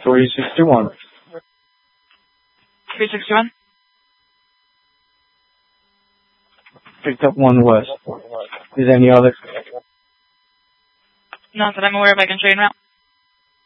361. 361? Picked up 1 west. Is there any other? Not that I'm aware of. I can show you now.